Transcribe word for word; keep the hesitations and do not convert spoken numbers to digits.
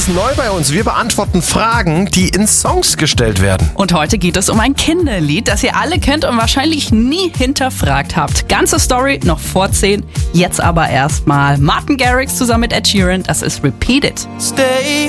ist neu bei uns. Wir beantworten Fragen, die in Songs gestellt werden. Und heute geht es um ein Kinderlied, das ihr alle kennt und wahrscheinlich nie hinterfragt habt. Ganze Story noch vor zehn. Jetzt aber erstmal Martin Garrix zusammen mit Ed Sheeran. Das ist Repeat It. Stay